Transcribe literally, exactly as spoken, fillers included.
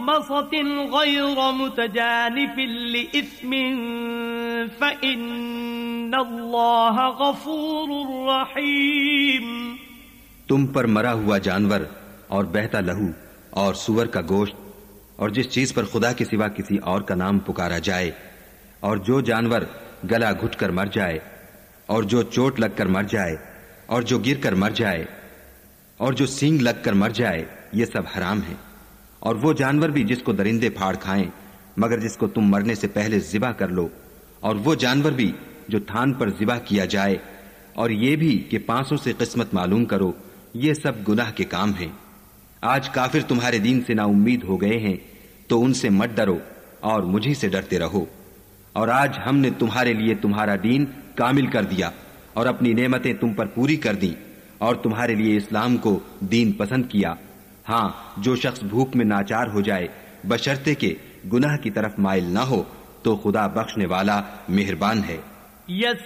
مخمصة غير متجانف لإثم فإن الله غفور رحيم. تم پر مرا ہوا جانور اور بہتا لہو اور سور کا گوشت اور جس چیز پر خدا کے سوا کسی اور کا نام پکارا جائے اور جو جانور گلا گھٹ کر مر جائے اور جو چوٹ لگ کر مر جائے اور جو گر کر مر جائے اور جو سینگ لگ کر مر جائے، یہ سب حرام ہیں. اور وہ جانور بھی جس کو درندے پھاڑ کھائیں مگر جس کو تم مرنے سے پہلے ذبح کر لو، اور وہ جانور بھی جو تھان پر ذبح کیا جائے، اور یہ بھی کہ پانسوں سے قسمت معلوم کرو، یہ سب گناہ کے کام ہیں. آج کافر تمہارے دین سے نا امید ہو گئے ہیں تو ان سے مت ڈرو اور مجھی سے ڈرتے رہو. اور آج ہم نے تمہارے لیے تمہارا دین کامل کر دیا اور اپنی نعمتیں تم پر پوری کر دیں اور تمہارے لیے اسلام کو دین پسند کیا. ہاں، جو شخص بھوک میں ناچار ہو جائے بشرطے کہ گناہ کی طرف مائل نہ ہو تو خدا بخشنے والا مہربان ہے.